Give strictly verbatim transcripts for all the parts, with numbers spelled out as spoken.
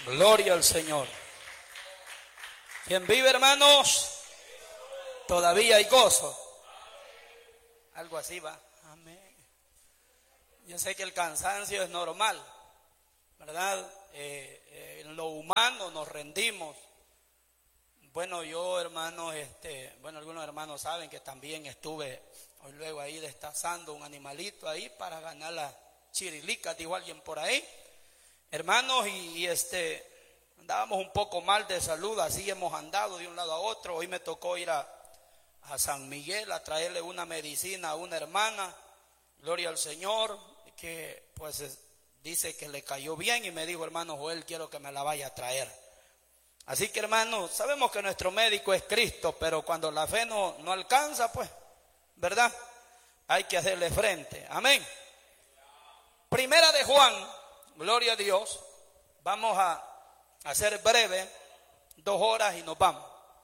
Gloria al Señor. Quien vive, hermanos, todavía hay gozo. Algo así va. Amén. Yo sé que el cansancio es normal, ¿verdad? Eh, eh, en lo humano nos rendimos. Bueno, yo, hermanos, este, bueno, algunos hermanos saben que también estuve hoy luego ahí destazando un animalito ahí para ganar la chirilica, dijo alguien por ahí. Hermanos, y, y este, andábamos un poco mal de salud, así hemos andado de un lado a otro. Hoy me tocó ir a, a San Miguel a traerle una medicina a una hermana, gloria al Señor, que pues es, dice que le cayó bien y me dijo, hermano Joel, quiero que me la vaya a traer. Así que, hermanos, sabemos que nuestro médico es Cristo, pero cuando la fe no, no alcanza, pues, ¿verdad? Hay que hacerle frente. Amén. Primera de Juan, gloria a Dios. Vamos a hacer breve, dos horas y nos vamos.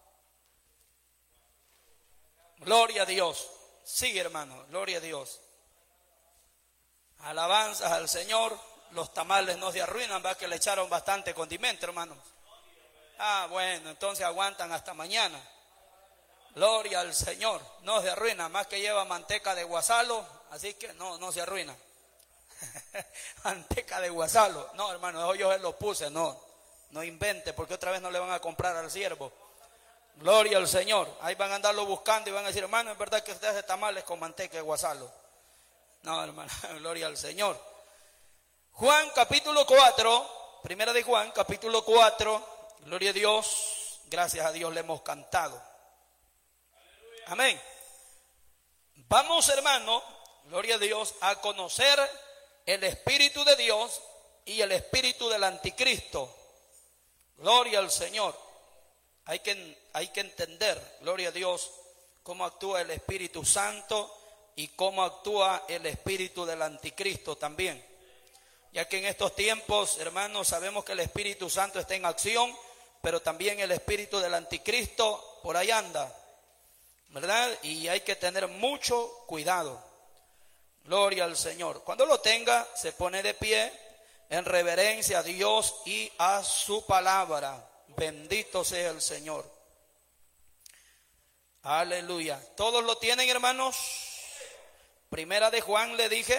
Gloria a Dios. Sí, hermano, gloria a Dios. Alabanzas al Señor. Los tamales no se arruinan, va que le echaron bastante condimento, hermanos. Ah, bueno, entonces aguantan hasta mañana. Gloria al Señor. No se arruina, más que lleva manteca de guasalo, así que no, no se arruina. Manteca de guasalo. No, hermano, eso yo se lo puse, no, no invente, porque otra vez no le van a comprar al siervo. Gloria al Señor. Ahí van a andarlo buscando y van a decir, hermano, es verdad que usted hace tamales con manteca de guasalo. No, hermano, gloria al Señor. Juan capítulo cuatro, primera de Juan capítulo cuatro. Gloria a Dios, gracias a Dios le hemos cantado. Amén. Vamos, hermano, gloria a Dios, a conocer el Espíritu de Dios y el Espíritu del Anticristo. Gloria al Señor. Hay que, hay que entender, gloria a Dios, cómo actúa el Espíritu Santo y cómo actúa el Espíritu del Anticristo también. Ya que en estos tiempos, hermanos, sabemos que el Espíritu Santo está en acción, pero también el espíritu del anticristo por ahí anda, ¿verdad? Y hay que tener mucho cuidado. Gloria al Señor. Cuando lo tenga, se pone de pie en reverencia a Dios y a su palabra. Bendito sea el Señor. Aleluya. ¿Todos lo tienen, hermanos? Primera de Juan le dije,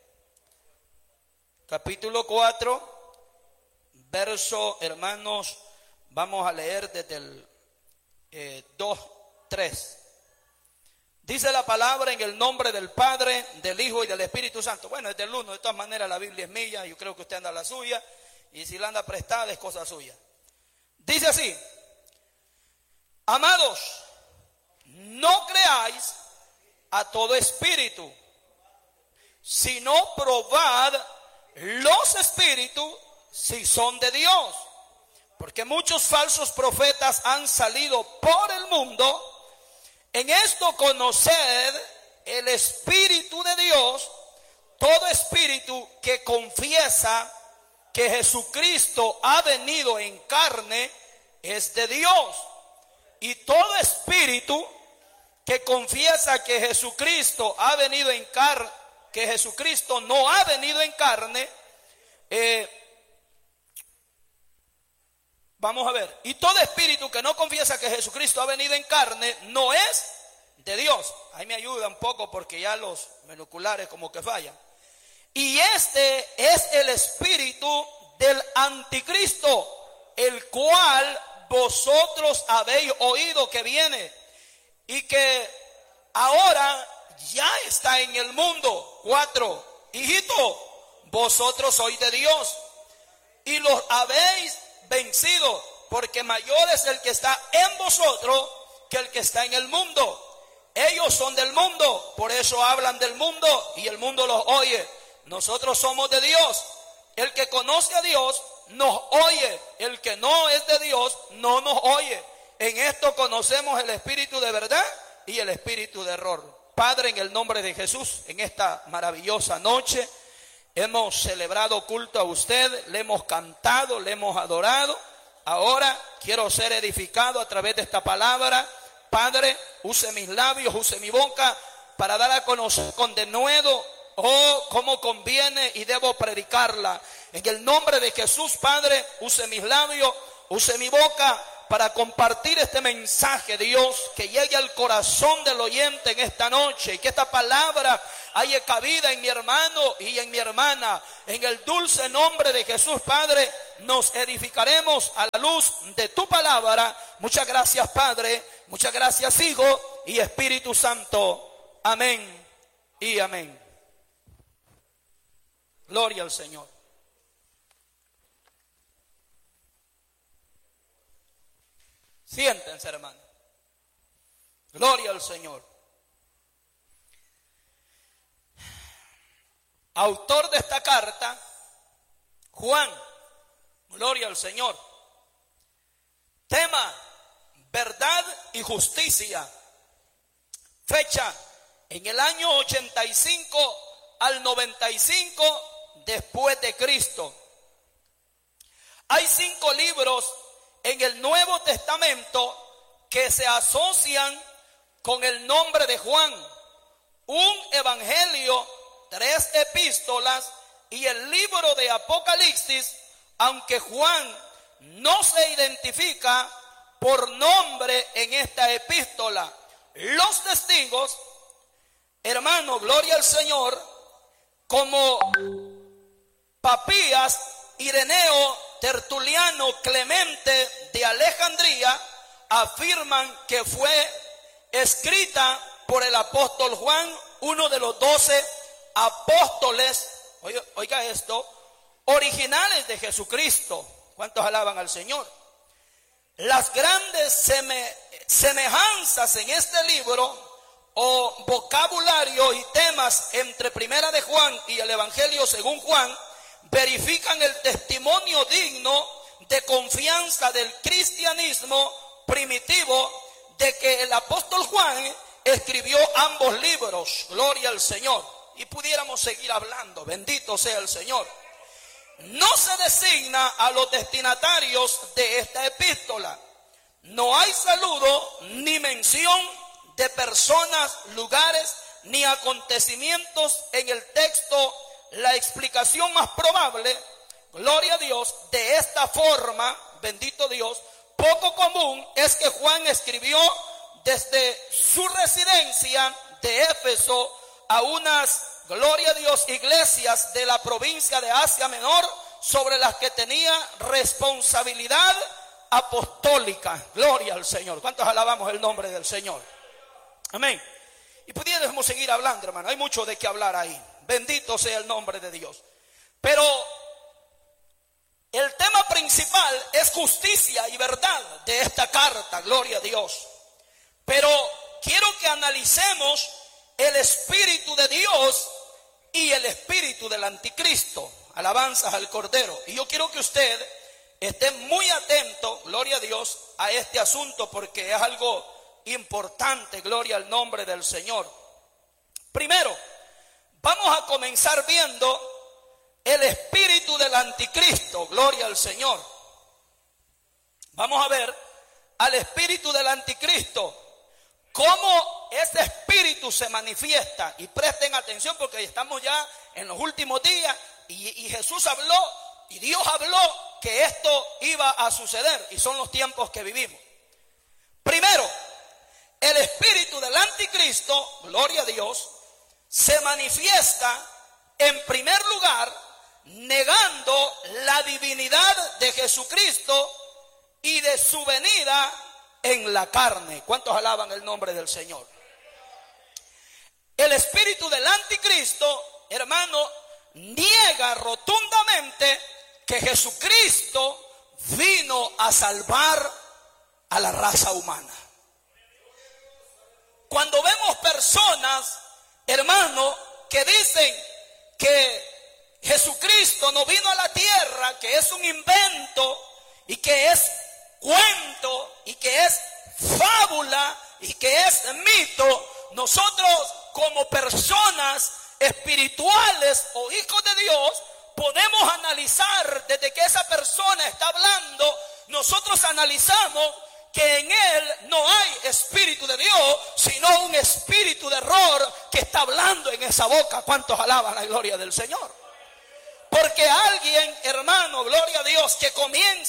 capítulo cuatro, verso, hermanos, vamos a leer desde el eh, dos, tres. Dice la palabra en el nombre del Padre, del Hijo y del Espíritu Santo. Bueno, es del uno, de todas maneras la Biblia es mía, yo creo que usted anda la suya, y si la anda prestada es cosa suya. Dice así: amados, no creáis a todo espíritu, sino probad los espíritus si son de Dios. Porque muchos falsos profetas han salido por el mundo. En esto conoced el Espíritu de Dios. Todo espíritu que confiesa que Jesucristo ha venido en carne es de Dios. Y todo espíritu que confiesa que Jesucristo ha venido en carne, que Jesucristo no ha venido en carne, eh, vamos a ver, y todo espíritu que no confiesa que Jesucristo ha venido en carne no es de Dios. Ahí me ayuda un poco porque ya los binoculares como que fallan. Y este es el espíritu del anticristo, el cual vosotros habéis oído que viene y que ahora ya está en el mundo. Cuatro, hijito, vosotros sois de Dios y los habéis vencido, porque mayor es el que está en vosotros que el que está en el mundo. Ellos son del mundo, por eso hablan del mundo y el mundo los oye. Nosotros somos de Dios. El que conoce a Dios nos oye, el que no es de Dios no nos oye. En esto conocemos el espíritu de verdad y el espíritu de error. Padre, en el nombre de Jesús, en esta maravillosa noche hemos celebrado culto a usted, le hemos cantado, le hemos adorado. Ahora quiero ser edificado a través de esta palabra. Padre, use mis labios, use mi boca para dar a conocer con denuedo, oh, cómo conviene y debo predicarla. En el nombre de Jesús, Padre, use mis labios, use mi boca para compartir este mensaje, Dios, que llegue al corazón del oyente en esta noche y que esta palabra haya cabida en mi hermano y en mi hermana. En el dulce nombre de Jesús, Padre, nos edificaremos a la luz de tu palabra. Muchas gracias, Padre. Muchas gracias, Hijo y Espíritu Santo. Amén y amén. Gloria al Señor. Siéntense, hermano. Gloria al Señor. Autor de esta carta, Juan. Gloria al Señor. Tema: verdad y justicia. Fecha: en el año ochenta y cinco al noventa y cinco después de Cristo. Hay cinco libros en el Nuevo Testamento que se asocian con el nombre de Juan: un evangelio, tres epístolas y el libro de Apocalipsis, aunque Juan no se identifica por nombre en esta epístola. Los testigos, hermano, gloria al Señor, como Papías, Ireneo, Tertuliano, Clemente de Alejandría, afirman que fue escrita por el apóstol Juan, uno de los doce apóstoles, oiga, oiga esto, originales de Jesucristo. ¿Cuántos alaban al Señor? Las grandes seme, semejanzas en este libro o vocabulario y temas entre Primera de Juan y el Evangelio según Juan verifican el testimonio digno de confianza del cristianismo primitivo de que el apóstol Juan escribió ambos libros. Gloria al Señor. Y pudiéramos seguir hablando. Bendito sea el Señor. No se designa a los destinatarios de esta epístola. No hay saludo ni mención de personas, lugares ni acontecimientos en el texto. La explicación más probable, gloria a Dios, de esta forma, bendito Dios, poco común, es que Juan escribió desde su residencia de Éfeso a unas, gloria a Dios, iglesias de la provincia de Asia Menor, sobre las que tenía responsabilidad apostólica. Gloria al Señor. ¿Cuántos alabamos el nombre del Señor? Amén. Y pudiéramos seguir hablando, hermano. Hay mucho de qué hablar ahí. Bendito sea el nombre de Dios. Pero el tema principal es justicia y verdad de esta carta. Gloria a Dios. Pero quiero que analicemos el Espíritu de Dios y el espíritu del anticristo. Alabanzas al Cordero. Y yo quiero que usted esté muy atento, gloria a Dios, a este asunto, porque es algo importante. Gloria al nombre del Señor. Primero, vamos a comenzar viendo el espíritu del anticristo. Gloria al Señor. Vamos a ver al espíritu del anticristo. Cómo ese espíritu se manifiesta. Y presten atención porque estamos ya en los últimos días. Y, y Jesús habló y Dios habló que esto iba a suceder. Y son los tiempos que vivimos. Primero, el espíritu del anticristo, gloria a Dios, se manifiesta en primer lugar negando la divinidad de Jesucristo y de su venida en la carne. ¿Cuántos alaban el nombre del Señor? El espíritu del anticristo, hermano, niega rotundamente que Jesucristo vino a salvar a la raza humana. Cuando vemos personas, hermano, que dicen que Jesucristo no vino a la tierra, que es un invento y que es cuento y que es fábula y que es mito, nosotros como personas espirituales o hijos de Dios podemos analizar desde que esa persona está hablando. Nosotros analizamos que en él no hay espíritu de Dios, sino un espíritu de error que está hablando en esa boca. ¿Cuántos alaban la gloria del Señor? Porque que alguien, hermano, gloria a Dios, que comience